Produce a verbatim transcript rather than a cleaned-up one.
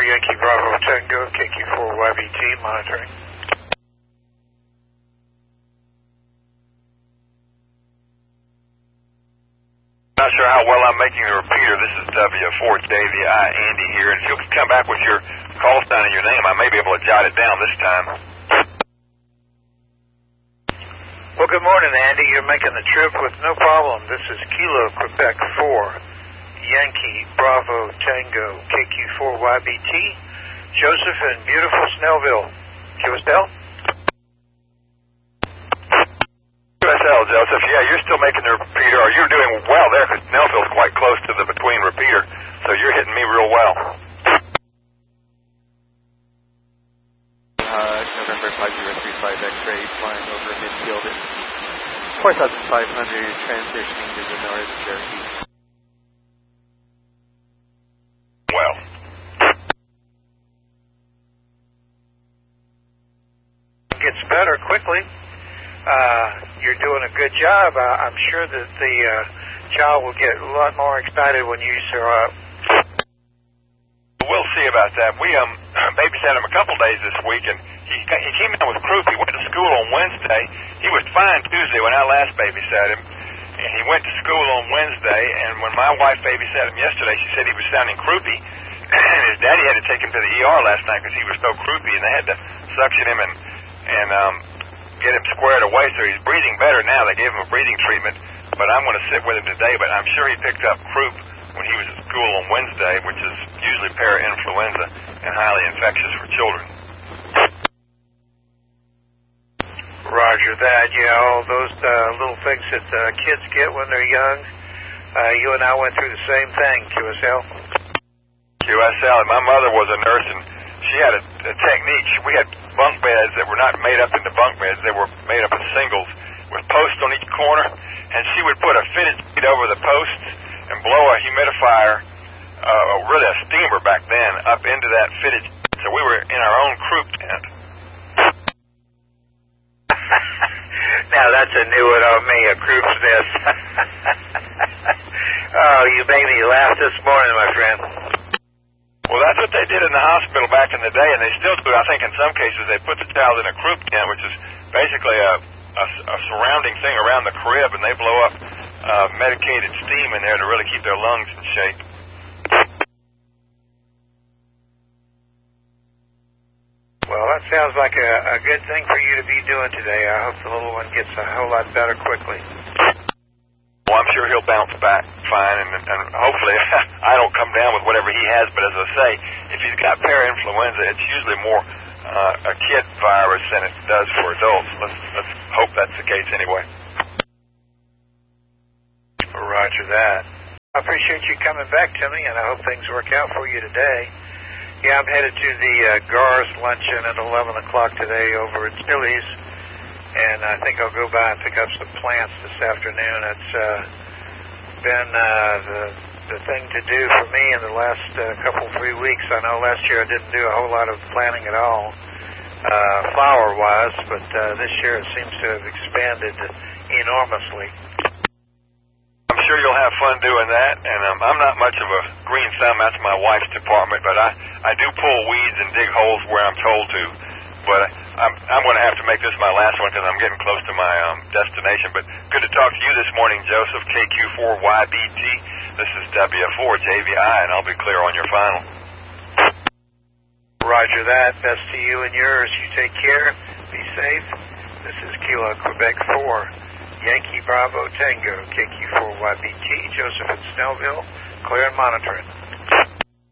Yankee Bravo Tango, K Q four Y B T, monitoring. Not sure how well I'm making the repeater. This is W four J V I, Andy here. And if you'll come back with your call sign and your name, I may be able to jot it down this time. Well, good morning, Andy. You're making the trip with no problem. This is Kilo Quebec four, Yankee Bravo Tango, K Q four Y B T, Joseph in beautiful Snellville. Q S L? Q S L, Joseph. Yeah, you're still making the repeater, or you're doing well there, because Snellville's quite close to the between repeater, so you're hitting me real well. Uh, November five zero three five X-ray flying over midfield at four thousand five hundred, transitioning to the north, Cherokee. Well. Gets better quickly. Uh, you're doing a good job. Uh, I'm sure that the uh, child will get a lot more excited when you show up. We'll see about that. We um babysat him a couple days this week, and he he came in with croup. He went to school on Wednesday. He was fine Tuesday when I last babysat him, and he went to school on Wednesday. And when my wife babysat him yesterday, she said he was sounding croupy, and his daddy had to take him to the E R last night because he was so croupy, and they had to suction him and and um get him squared away. So he's breathing better now. They gave him a breathing treatment, but I'm going to sit with him today. But I'm sure he picked up croup when he was at school on Wednesday, which is usually para-influenza and highly infectious for children. Roger that. Yeah, all those uh, little things that uh, kids get when they're young. Uh, you and I went through the same thing, Q S L. Q S L. And my mother was a nurse, and she had a, a technique. We had bunk beds that were not made up into bunk beds. They were made up of singles with posts on each corner, and she would put a fitted sheet over the posts and blow a humidifier, uh, really a steamer back then, up into that fitted. So we were in our own croup tent. Now that's a new one on me, a croup nest. Oh, you made me laugh this morning, my friend. Well, that's what they did in the hospital back in the day, and they still do. I think in some cases they put the child in a croup tent, which is basically a, a, a surrounding thing around the crib, and they blow up Uh, medicated steam in there to really keep their lungs in shape. Well, that sounds like a, a good thing for you to be doing today. I hope the little one gets a whole lot better quickly. Well, I'm sure he'll bounce back fine, and, and hopefully I don't come down with whatever he has, but as I say, if he's got para-influenza, it's usually more uh, a kid virus than it does for adults. Let's, let's hope that's the case anyway. Roger that. I appreciate you coming back to me, and I hope things work out for you today. Yeah, I'm headed to the uh, G A R S luncheon at eleven o'clock today over at Chili's, and I think I'll go by and pick up some plants this afternoon. It's uh, been uh, the, the thing to do for me in the last uh, couple, three weeks. I know last year I didn't do a whole lot of planting at all, uh, flower-wise, but uh, this year it seems to have expanded enormously. I'm sure you'll have fun doing that, and um, I'm not much of a green thumb. That's my wife's department, but I, I do pull weeds and dig holes where I'm told to. But I'm, I'm going to have to make this my last one because I'm getting close to my um, destination. But good to talk to you this morning, Joseph, K Q four Y B T. This is W four J V I, and I'll be clear on your final. Roger that. Best to you and yours. You take care. Be safe. This is Kilo Quebec four. Yankee Bravo Tango, K Q four Y B T, Joseph in Snellville, clear and monitoring.